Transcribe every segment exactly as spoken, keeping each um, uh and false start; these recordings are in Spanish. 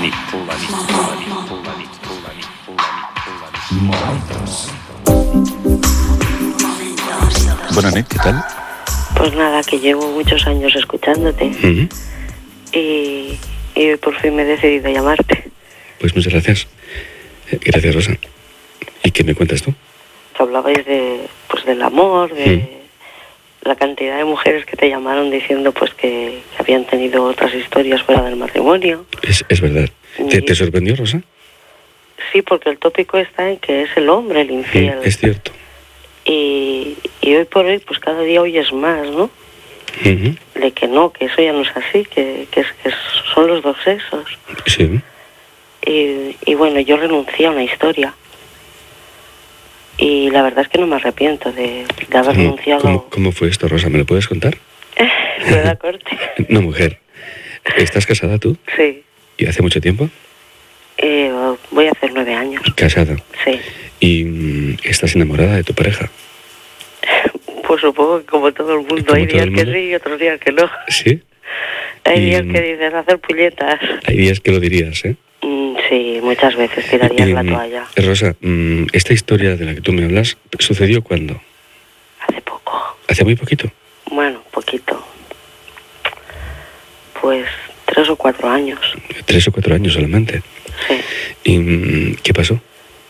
fulanit, fulanit, fulanit, fulanit, fulanit, fulanit, fulanit. Buenas noches, ¿qué tal? Pues nada, que llevo muchos años escuchándote. Uh-huh. y, y hoy por fin me he decidido llamarte. Pues muchas gracias. Gracias, Rosa. ¿Y qué me cuentas tú? Te hablabais de, pues, del amor, de mm. la cantidad de mujeres que te llamaron diciendo pues que, que habían tenido otras historias fuera del matrimonio. Es, es verdad. ¿Te, ¿Te sorprendió, Rosa? Sí, porque el tópico está en que es el hombre el infiel. Sí, es cierto. Y, y hoy por hoy, pues cada día oyes más, ¿no? Uh-huh. De que no, que eso ya no es así, que, que, es, que son los dos sexos. Sí. Y, y bueno, yo renuncié a una historia. Y la verdad es que no me arrepiento de, de haber ¿Cómo, renunciado. ¿cómo, ¿Cómo fue esto, Rosa? ¿Me lo puedes contar? ¿Me da corte? No, mujer. ¿Estás casada tú? Sí. ¿Y hace mucho tiempo? Eh, voy a hacer nueve años. ¿Casada? Sí. ¿Y mm, estás enamorada de tu pareja? Pues supongo que como todo el mundo. ¿Como hay días mundo? que sí y otros días que no. ¿Sí? Hay y, días que dices hacer puñetas. Hay días que lo dirías, ¿eh? Mm, sí, muchas veces tirarías y, la toalla. Rosa, mm, esta historia de la que tú me hablas, ¿sucedió cuándo? Hace poco. ¿Hace muy poquito? Bueno, poquito. Pues tres o cuatro años. ¿Tres o cuatro años solamente? Sí. ¿Y mm, qué pasó?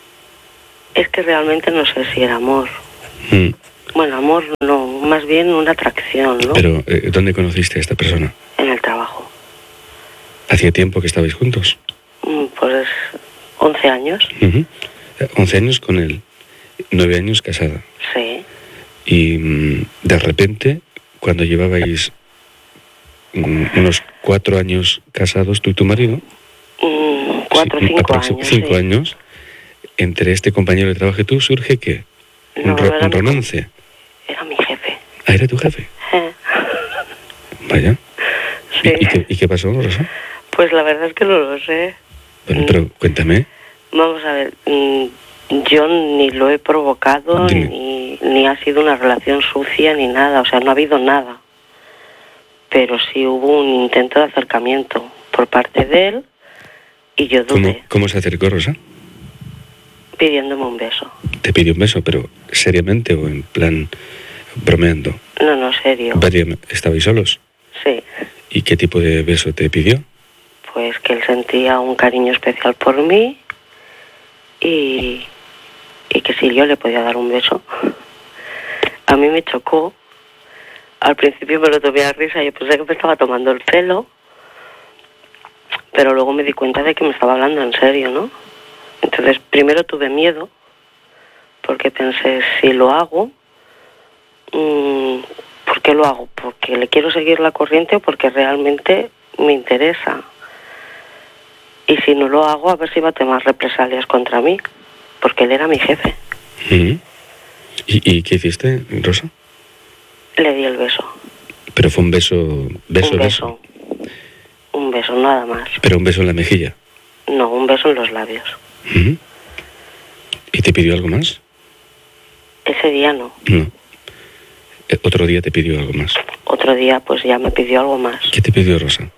Es que realmente no sé si era amor. Mm. Bueno, amor no, más bien una atracción, ¿no? Pero, eh, ¿dónde conociste a esta persona? En el trabajo. ¿Hacía tiempo que estabais juntos? Mm, pues once años. Uh-huh. once años con él, nueve años casada. Sí. Y mm, de repente, cuando llevabais mm, unos cuatro años casados, tú y tu marido... Mm, cuatro o sí, cinco años. Cinco sí. años, entre este compañero de trabajo y tú, ¿surge qué? No, ¿Un, ro era un romance? Mi, era mi jefe. ¿Ah, era tu jefe? Eh. Vaya. Sí. ¿Y, y, qué, ¿Y qué pasó, Rosa? Pues la verdad es que no lo sé. Bueno, pero cuéntame. Vamos a ver, yo ni lo he provocado, ni, ni ha sido una relación sucia, ni nada. O sea, no ha habido nada. Pero sí hubo un intento de acercamiento por parte de él y yo dudé. ¿Cómo, cómo se acercó, Rosa? Pidiéndome un beso. Te pidió un beso, pero ¿seriamente o en plan bromeando? No, no, serio. ¿Estabais solos? Sí. ¿Y qué tipo de beso te pidió? Pues que él sentía un cariño especial por mí y, y que si yo le podía dar un beso. A mí me chocó. Al principio me lo tomé a risa, yo pensé que me estaba tomando el pelo, pero luego me di cuenta de que me estaba hablando en serio, ¿no? Entonces primero tuve miedo, porque pensé, si lo hago, mmm, ¿por qué lo hago? ¿Porque le quiero seguir la corriente o porque realmente me interesa? Y si no lo hago, a ver si va a tomar represalias contra mí, porque él era mi jefe. ¿Y, ¿Y qué hiciste, Rosa? Le di el beso. ¿Pero fue un beso, beso, un beso? beso? Un beso, nada más. ¿Pero un beso en la mejilla? No, un beso en los labios. ¿Mm? ¿Y te pidió algo más? Ese día no. No. ¿Otro día te pidió algo más? Otro día pues ya me pidió algo más. ¿Qué te pidió, Rosa?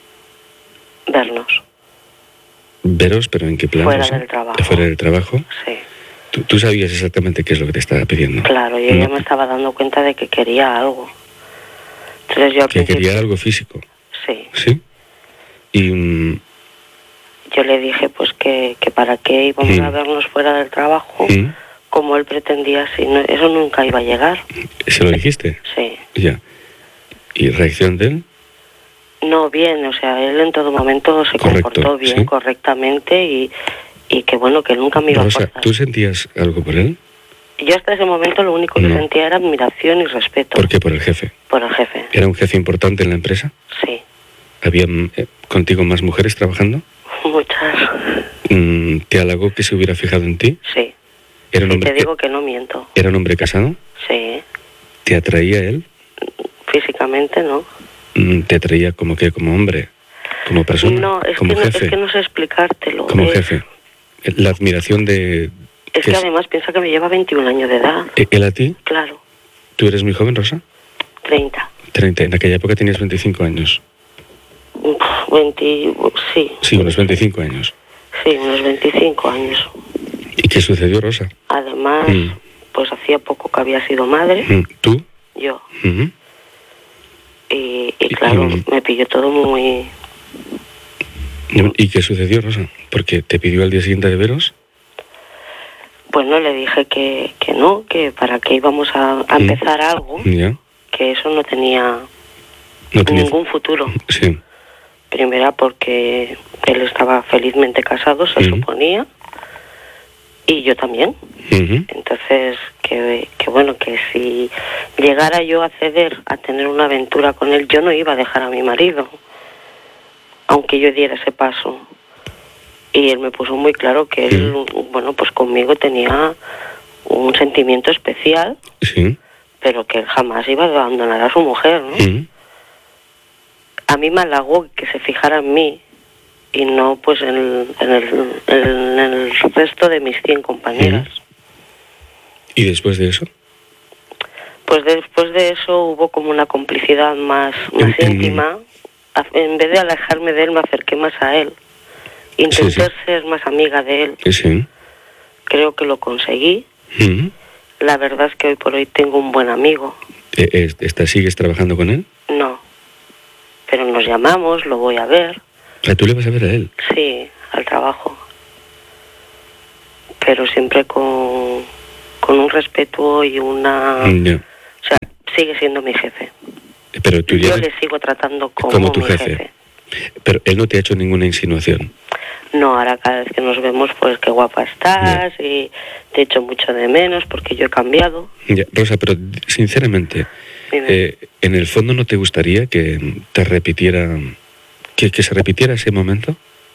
Vernos. ¿Veros, pero en qué plan? Fuera Rosa? del trabajo. ¿Fuera del trabajo? Sí. ¿Tú, tú sabías exactamente qué es lo que te estaba pidiendo? Claro, yo no. ya me estaba dando cuenta de que quería algo. Entonces yo al ¿Que principio... quería algo físico? Sí. ¿Sí? Y... Um... Yo le dije pues que, que para qué íbamos mm. a vernos fuera del trabajo, mm. como él pretendía, si no, eso nunca iba a llegar. ¿Se lo dijiste? Sí. Ya. ¿Y reacción de él? No, bien, o sea, él en todo momento se Correcto, comportó bien, ¿sí? correctamente, y, y que bueno, que él nunca me iba Rosa, a forzar. ¿tú sentías algo por él? Yo hasta ese momento lo único que no. sentía era admiración y respeto. ¿Por qué? ¿Por el jefe? Por el jefe. ¿Era un jefe importante en la empresa? Sí. ¿Había eh, contigo más mujeres trabajando? Muchas. Mm, ¿Te halagó que se hubiera fijado en ti? Sí. ¿Era un y hombre te digo que no miento. ¿Era un hombre casado? Sí. ¿Te atraía él? Físicamente no. Mm, ¿Te atraía como que como hombre? ¿Como persona? No, es, como que, jefe. No, es que no sé explicártelo. Como es... jefe. La admiración de... Es que es... además piensa que me lleva veintiún años de edad. ¿Él a ti? Claro. ¿Tú eres muy joven, Rosa? treinta. treinta. En aquella época tenías veinticinco años. Uf, veinte, sí. Sí, unos veinticinco años. Sí, unos veinticinco años. ¿Y qué sucedió, Rosa? Además, mm. pues hacía poco que había sido madre. Mm. ¿Tú? Yo. Uh-huh. Y, y claro, y, me pilló todo muy... ¿Y qué sucedió, Rosa? ¿Porque te pidió al día siguiente de veros? Bueno, le dije que, que no, que para qué íbamos a, a empezar mm. algo, ¿Ya? Que eso no tenía, no tenía ningún futuro. Sí. Primera porque él estaba felizmente casado, se uh-huh. suponía, y yo también. Uh-huh. Entonces, que, que bueno, que si llegara yo a ceder a tener una aventura con él, yo no iba a dejar a mi marido, aunque yo diera ese paso. Y él me puso muy claro que él, uh-huh. bueno, pues conmigo tenía un sentimiento especial, sí. pero que él jamás iba a abandonar a su mujer, ¿no? Uh-huh. A mí me halagó que se fijara en mí y no pues en, en, el, en el resto de mis cien compañeras. ¿Y después de eso? Pues después de eso hubo como una complicidad más, más en, íntima. En... en vez de alejarme de él, me acerqué más a él. Intenté sí, sí. ser más amiga de él. Sí. Creo que lo conseguí. Uh-huh. La verdad es que hoy por hoy tengo un buen amigo. ¿Estás, ¿Sigues trabajando con él? No. Pero nos llamamos, lo voy a ver. ¿Ah, tú le vas a ver a él? Sí, al trabajo. Pero siempre con, con un respeto y una... No. O sea, sigue siendo mi jefe. Pero tú ya... Yo le sigo tratando como, como tu mi jefe. jefe. Pero él no te ha hecho ninguna insinuación. No, ahora cada vez que nos vemos, pues qué guapa estás, yeah. y te echo mucho de menos porque yo he cambiado. Ya, Rosa, pero sinceramente, eh, ¿en el fondo no te gustaría que te repitiera, que, que se repitiera ese momento?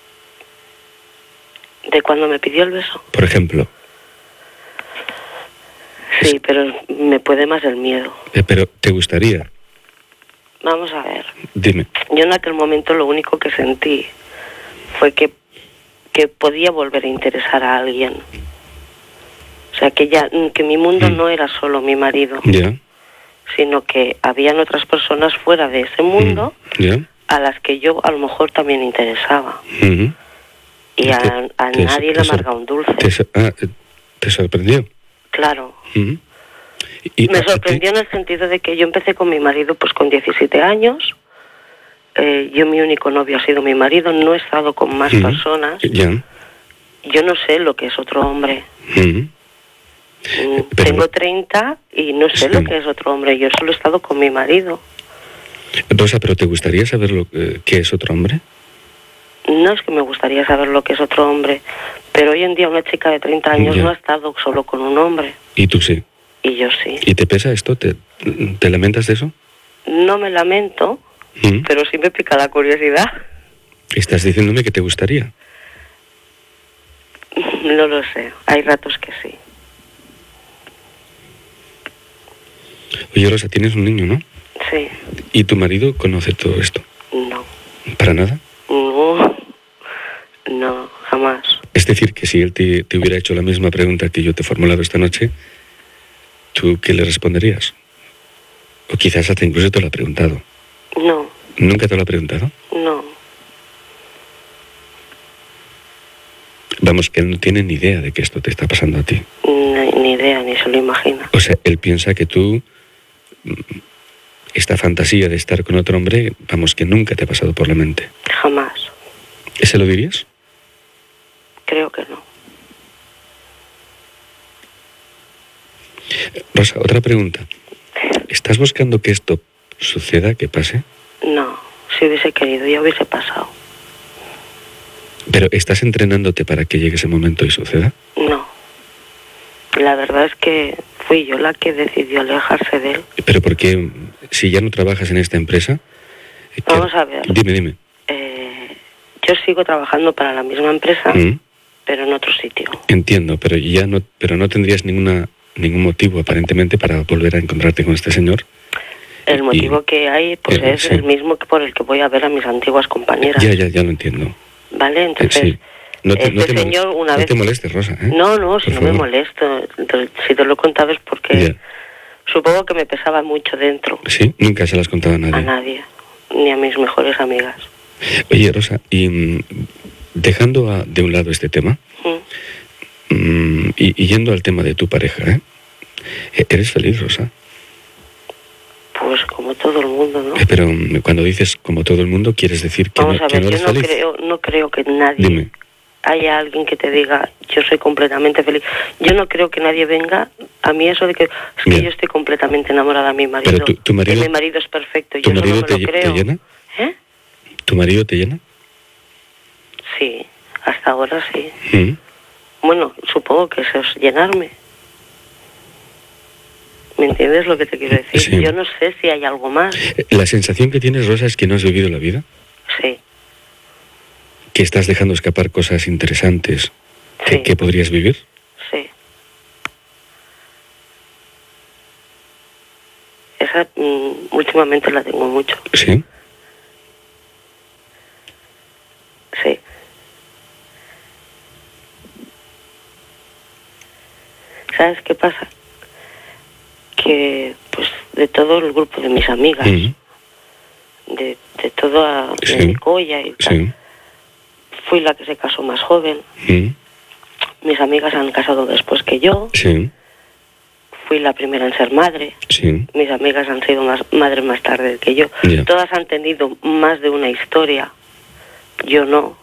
¿De cuando me pidió el beso? Por ejemplo. Sí, es... pero me puede más el miedo. Eh, pero, ¿te gustaría? Vamos a ver. Dime. Yo en aquel momento lo único que sentí fue que que podía volver a interesar a alguien. O sea, que ya que mi mundo mm. no era solo mi marido, yeah. sino que habían otras personas fuera de ese mundo mm. yeah. a las que yo a lo mejor también interesaba. Mm-hmm. Y a, te, a te, nadie te, le amarga un dulce. Te, ah, ¿Te sorprendió? Claro. Mm-hmm. Y, Me sorprendió en el sentido de que yo empecé con mi marido pues con diecisiete años. Eh, yo mi único novio ha sido mi marido, no he estado con más mm-hmm. personas. Yeah. Yo no sé lo que es otro hombre. Mm-hmm. Pero, Tengo treinta y no sé sí. lo que es otro hombre. Yo solo he estado con mi marido. Rosa, ¿pero te gustaría saber lo que, qué es otro hombre? No es que me gustaría saber lo que es otro hombre, pero hoy en día una chica de treinta años yeah. no ha estado solo con un hombre. ¿Y tú sí? Y yo sí. ¿Y te pesa esto? ¿Te, te lamentas de eso? No me lamento, ¿Mm? pero sí me pica la curiosidad. ¿Estás diciéndome que te gustaría? No lo sé, hay ratos que sí. Oye, Rosa, tienes un niño, ¿no? Sí. ¿Y tu marido conoce todo esto? No. ¿Para nada? No, no, jamás. Es decir, que si él te, te hubiera hecho la misma pregunta que yo te he formulado esta noche, ¿tú qué le responderías? O quizás hasta incluso te lo ha preguntado. No. ¿Nunca te lo ha preguntado? No. Vamos, que él no tiene ni idea de que esto te está pasando a ti. Ni, ni idea, ni se lo imagina. O sea, él piensa que tú, esta fantasía de estar con otro hombre, vamos, que nunca te ha pasado por la mente. Jamás. ¿Se lo dirías? Creo que no. Rosa, otra pregunta. ¿Estás buscando que esto suceda, que pase? No, si hubiese querido ya hubiese pasado. ¿Pero estás entrenándote para que llegue ese momento y suceda? No. La verdad es que fui yo la que decidió alejarse de él. ¿Pero por qué? Si ya no trabajas en esta empresa... Vamos a ver. Dime, dime. Eh, yo sigo trabajando para la misma empresa, ¿Mm? pero en otro sitio. Entiendo, pero ya no, pero no tendrías ninguna ningún motivo aparentemente para volver a encontrarte con este señor. El motivo y, que hay pues eh, es sí. el mismo que por el que voy a ver a mis antiguas compañeras. Ya, ya, ya lo entiendo. Vale, entonces... Eh, sí. No te, este no te señor molestes, una no vez... te molestes, Rosa, ¿eh? No, no, si por no favor. me molesto. Si te lo he contado es porque... Yeah. Supongo que me pesaba mucho dentro. Sí, nunca se las contaba a nadie. A nadie, ni a mis mejores amigas. Oye, Rosa, y mm, dejando a- de un lado este tema, Mm. mm, y, y yendo al tema de tu pareja, ¿eh? E- ¿Eres feliz, Rosa? Pues como todo el mundo, ¿no? Eh, Pero mm, cuando dices como todo el mundo, ¿quieres decir que, Vamos no, a que ver, no yo eres no feliz? creo, no creo que nadie Dime. haya alguien que te diga yo soy completamente feliz. Yo no creo que nadie venga a mí eso de que es que Bien. yo estoy completamente enamorada de mi marido. Pero tu- tu marido- que mi marido es perfecto. ¿Tu Yo eso marido no me te, lo lle- creo. te llena? ¿Eh? ¿Tu marido te llena? Sí, hasta ahora sí. Mm. Bueno, supongo que eso es llenarme. ¿Me entiendes lo que te quiero decir? Sí. Yo no sé si hay algo más. Eh, La sensación que tienes, Rosa, es que no has vivido la vida, Sí, que estás dejando escapar cosas interesantes que, Sí. que podrías vivir. sí. Esa mm, últimamente la tengo mucho. Sí. Sí. ¿Sabes qué pasa? Que, pues, de todo el grupo de mis amigas, Mm. de, de toda Sí. de mi colla y tal, Sí. fui la que se casó más joven. Mm. Mis amigas han casado después que yo. Sí. Fui la primera en ser madre. Sí. Mis amigas han sido más madres más tarde que yo. Ya. Todas han tenido más de una historia. Yo no.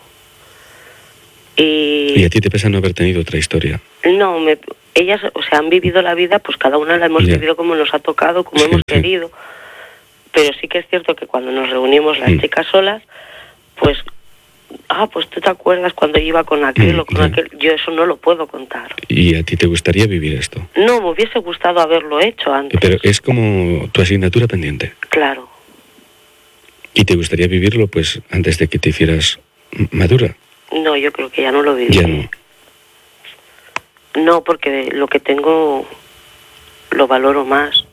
Y, Y a ti te pesa no haber tenido otra historia. no, me, ellas, o sea, han vivido la vida, pues cada una la hemos Ya. vivido como nos ha tocado, como Sí, hemos sí. querido. Pero sí que es cierto que cuando nos reunimos las Mm. chicas solas, pues, ah, pues tú te acuerdas cuando iba con aquel Mm, o con ya. aquel. Yo eso no lo puedo contar. ¿Y a ti te gustaría vivir esto? No, me hubiese gustado haberlo hecho antes. Pero es como tu asignatura pendiente. Claro. ¿Y te gustaría vivirlo pues antes de que te hicieras m- madura? No, yo creo que ya no lo viví. Ya no. No, porque lo que tengo lo valoro más.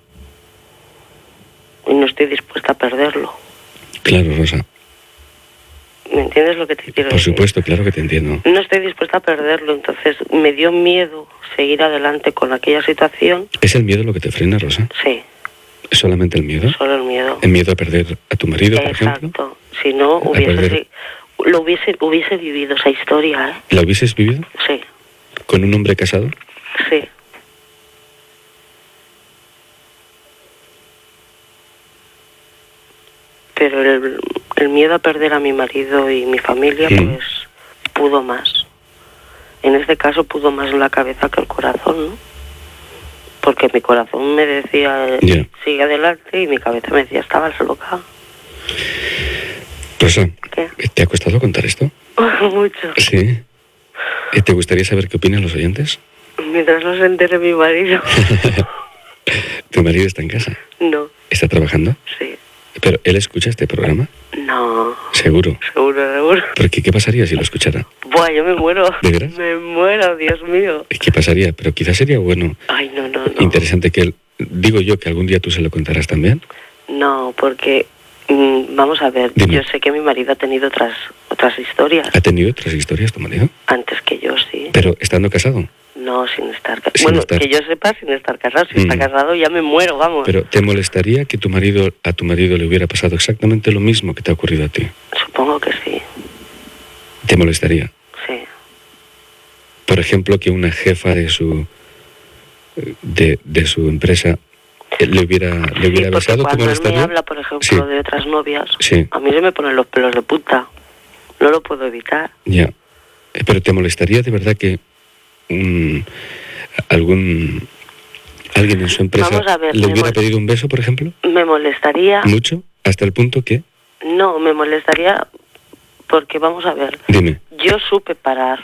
Y no estoy dispuesta a perderlo. Claro, Rosa. ¿Me entiendes lo que te quiero Por decir? supuesto, claro que te entiendo. No estoy dispuesta a perderlo, entonces me dio miedo seguir adelante con aquella situación. ¿Es el miedo lo que te frena, Rosa? Sí, ¿Es solamente el miedo? solo el miedo. ¿El miedo a perder a tu marido, por ejemplo? Exacto. Si no, A hubiese, perder- lo hubiese, hubiese vivido esa historia, ¿eh? ¿La hubieses vivido Sí, con un hombre casado? sí. Pero el, el miedo a perder a mi marido y mi familia, Sí. pues pudo más. En este caso pudo más la cabeza que el corazón, ¿no? Porque mi corazón me decía, Ya. sigue adelante, y mi cabeza me decía, estabas loca. Rosa, ¿Qué? ¿te ha costado contar esto? Mucho. Sí. ¿Y ¿Te gustaría saber qué opinan los oyentes? Mientras no se entere mi marido. ¿Tu marido está en casa? No, ¿Está trabajando? sí. ¿Pero él escucha este programa? No, Seguro. seguro, seguro. Porque ¿qué pasaría si lo escuchara? Buah, yo me muero. ¿De veras? Me muero, Dios mío. ¿Qué pasaría? Pero quizás sería bueno, Ay, no, no, no. interesante que él... Digo yo que algún día tú se lo contarás también. No, porque, mm, vamos a ver, Dime. yo sé que mi marido ha tenido otras otras historias. ¿Ha tenido otras historias tu marido? Antes que yo, sí. Pero estando casado. No, sin estar casado. Sin Bueno, estar. que yo sepa, sin estar casado. Si está Mm. casado, ya me muero, vamos. Pero ¿te molestaría que tu marido a tu marido le hubiera pasado exactamente lo mismo que te ha ocurrido a ti? Supongo que sí, ¿Te molestaría? sí. Por ejemplo, que una jefa de su de, de su empresa eh, le hubiera le Sí, hubiera porque besado, ¿te cuando él me molestaría? habla, por ejemplo, Sí. de otras novias, Sí. a mí se me ponen los pelos de punta. No lo puedo evitar. Ya. Eh, Pero ¿te molestaría de verdad que un, algún alguien en su empresa Vamos a ver, le me hubiera mol- pedido un beso, por ejemplo? Me molestaría... ¿Mucho? ¿Hasta el punto que? No, me molestaría porque, vamos a ver, Dime. yo supe parar.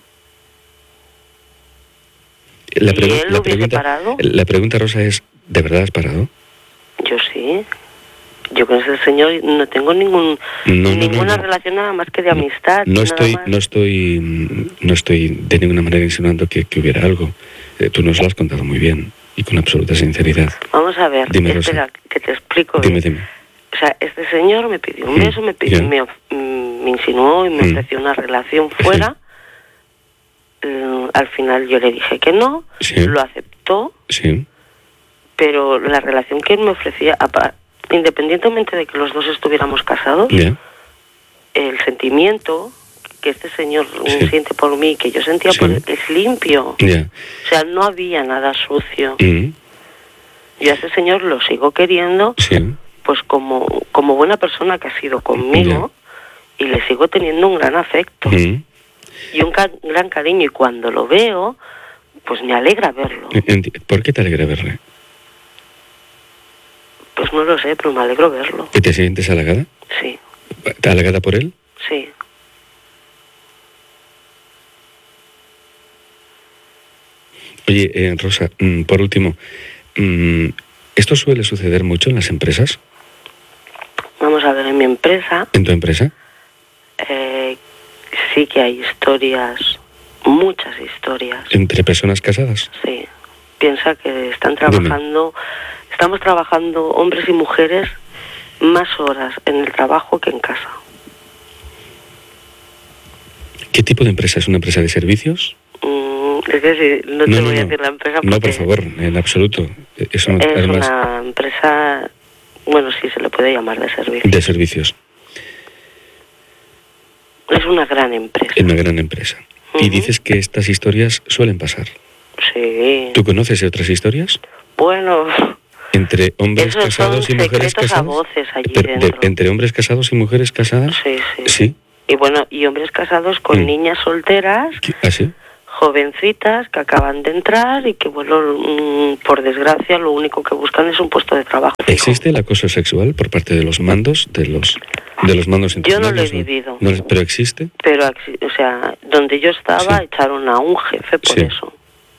La, ¿Y pregu- él la hubiese pregunta, parado? la pregunta, Rosa, es, ¿de verdad has parado? Yo sí. Yo con ese señor no tengo ningún No, no, no, ninguna no. relación nada más que de amistad. No nada estoy, más. no estoy, mm, no estoy de ninguna manera insinuando que, que hubiera algo. Eh, tú nos lo has contado muy bien y con absoluta sinceridad. Vamos a ver, Dime, Rosa. espera, que te explico Dime, bien. dime. O sea, este señor me pidió un Mm, beso, me, pidió, ya. me, of- mm, me insinuó y me Mm. ofreció una relación fuera. Eh, al final yo le dije que no, Sí. lo aceptó, Sí, pero la relación que él me ofrecía, apa- independientemente de que los dos estuviéramos casados, ya. el sentimiento que este señor Sí. siente por mí, que yo sentía Sí. por él, es limpio. Ya. O sea, no había nada sucio. Mm, Yo a este señor lo sigo queriendo, sí. pues como, como buena persona que ha sido conmigo, y le sigo teniendo un gran afecto Mm. y un ca- gran cariño. Y cuando lo veo, pues me alegra verlo. Enti- ¿Por qué te alegra verle? Pues no lo sé, pero me alegro verlo. ¿Que te sientes halagada? Sí, ¿Te halagada por él? sí. Oye, eh, Rosa, mm, por último, mm, ¿esto suele suceder mucho en las empresas? Vamos a ver, en mi empresa ¿En tu empresa? eh, sí que hay historias, muchas historias. ¿Entre personas casadas? Sí. Piensa que están trabajando, estamos trabajando hombres y mujeres más horas en el trabajo que en casa. ¿Qué tipo de empresa? ¿Es una empresa de servicios? Mm, es que sí, no te voy a decir la empresa porque No, por favor, en absoluto. Eso no, es además, una empresa, bueno, sí se le puede llamar de servicio. de servicios. Es una gran empresa. Es una gran empresa. Y Ujú. dices que estas historias suelen pasar. Sí. ¿Tú conoces de otras historias? Bueno, ¿Entre hombres esos casados son y mujeres secretos a casadas? voces allí Pero, de- dentro. ¿Entre hombres casados y mujeres casadas? Sí, sí. Sí. Y bueno, y hombres casados con Mm. niñas solteras, ¿Qué- ¿Ah, sí? jovencitas que acaban de entrar y que, bueno, mm, por desgracia, lo único que buscan es un puesto de trabajo fijo. ¿Existe el acoso sexual por parte de los mandos, de los de los mandos Yo no lo he internacionales? vivido. No, pero existe. Pero, axi- o sea, donde yo estaba Sí. echaron a un jefe por Sí. eso.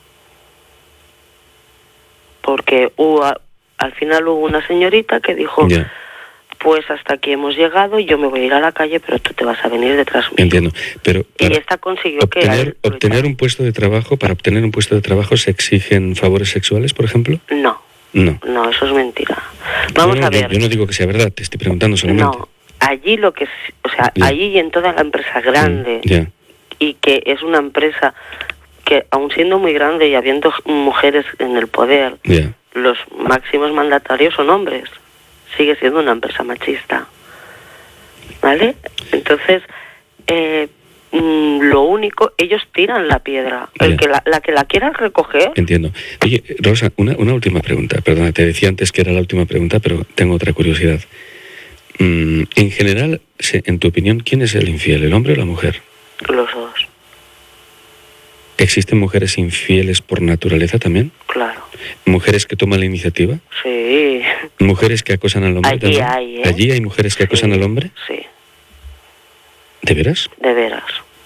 Porque hubo, a- al final hubo una señorita que dijo, Ya, pues hasta aquí hemos llegado y yo me voy a ir a la calle, pero tú te vas a venir detrás mío. entiendo. Pero Y para esta consiguió que... a obtener, él lo obtener un puesto de trabajo, para obtener un puesto de trabajo se exigen favores sexuales, por ejemplo. echaran. No, No. no, eso es mentira. Vamos No, no, a yo- ver. Yo, no digo que sea verdad, te estoy preguntando solamente. No, allí lo que... es- O sea, Ya. allí y en toda la empresa grande, Mm, Ya, y que es una empresa que, aun siendo muy grande y habiendo mujeres en el poder, ya. los máximos mandatarios son hombres. Sigue siendo una empresa machista. ¿Vale? Entonces, eh, mm, lo único, ellos tiran la piedra. El Ya. que la, la que la quiera recoger, Entiendo. Oye, Rosa, una, una última pregunta. Perdona, te decía antes que era la última pregunta, pero tengo otra curiosidad. Mm, en general, se- en tu opinión, ¿quién es el infiel, el hombre o la mujer? los dos, ¿Existen mujeres infieles por naturaleza también? claro. ¿Mujeres que toman la iniciativa? Sí, ¿Mujeres que acosan al hombre Allí también? hay, ¿eh? ¿Allí hay mujeres que acosan sí, al hombre? sí, ¿De veras? de veras.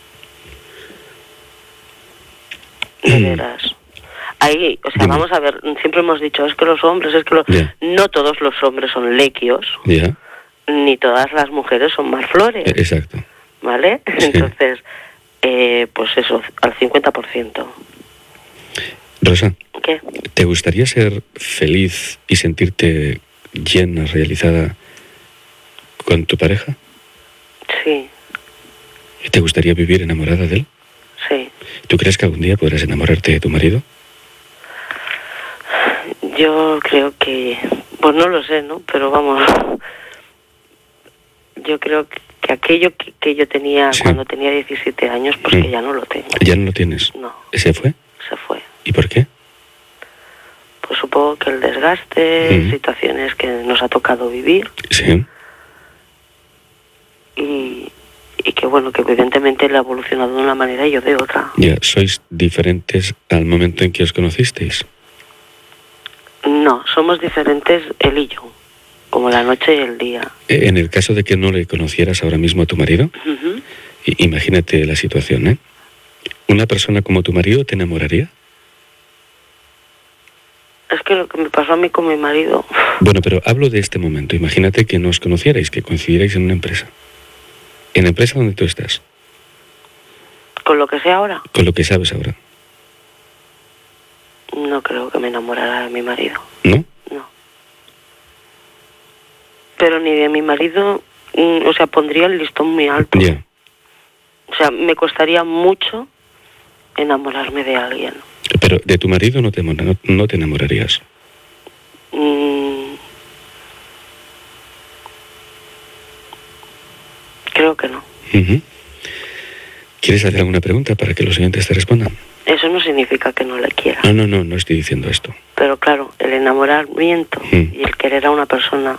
De Mm. veras. Ahí, o sea, Dime. vamos a ver, siempre hemos dicho, es que los hombres, es que los... Ya. no todos los hombres son lequios, Ya, ni todas las mujeres son más flores. eh, exacto. ¿Vale? Sí. Entonces, eh, pues eso, al cincuenta por ciento. Rosa, ¿Qué? ¿te gustaría ser feliz y sentirte llena, realizada con tu pareja? Sí, ¿Te gustaría vivir enamorada de él? sí. ¿Tú crees que algún día podrás enamorarte de tu marido? Yo creo que, pues no lo sé, ¿no? Pero vamos, yo creo que, que aquello que, que yo tenía Sí. cuando tenía diecisiete años, pues Mm. que ya no lo tengo. Ya no lo tienes. No, ¿Se fue? se fue. ¿Y por qué? Pues supongo que el desgaste, Mm. situaciones que nos ha tocado vivir Sí. y, y que bueno, que evidentemente él ha evolucionado de una manera y yo de otra. Ya, ¿sois diferentes al momento en que os conocisteis? No, somos diferentes él y yo, como la noche y el día. Eh, En el caso de que no le conocieras ahora mismo a tu marido, Ujú. i- imagínate la situación, ¿eh? ¿Una persona como tu marido te enamoraría? Es que lo que me pasó a mí con mi marido, Bueno, pero hablo de este momento. Imagínate que no os conocierais, que coincidierais en una empresa. En la empresa donde tú estás, con lo que sé ahora, con lo que sabes ahora, no creo que me enamorara de mi marido, ¿no? no. Pero ni de mi marido, mm, o sea, pondría el listón muy alto. Ya. O sea, me costaría mucho enamorarme de alguien. Pero de tu marido no te, enamora- no, no te enamorarías. Mm, creo que no. Uh-huh. ¿Quieres hacer alguna pregunta para que los oyentes te respondan? Eso no significa que no le quiera. No, no, no, no estoy diciendo esto. Pero claro, el enamoramiento Mm. y el querer a una persona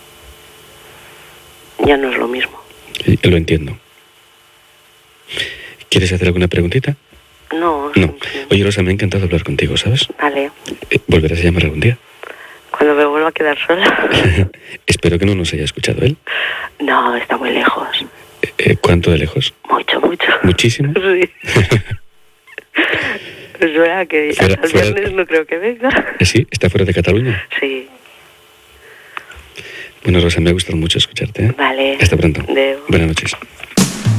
ya no es lo mismo. Eh, Lo entiendo. ¿Quieres hacer alguna preguntita? No, No. sí. Oye, Rosa, me ha encantado hablar contigo, ¿sabes? Vale. Eh, ¿Volverás a llamar algún día? Cuando me vuelva a quedar sola. Espero que no nos haya escuchado él. No, está muy lejos. Eh, eh, ¿Cuánto de lejos? Mucho, mucho. ¿Muchísimo? Sí. Es verdad que Fuera- hasta el fuera- viernes no creo que venga. Eh, ¿Sí? ¿Está fuera de Cataluña? Sí. Bueno, Rosa, me ha gustado mucho escucharte. ¿eh? Vale. Hasta pronto. Adeu. Buenas noches.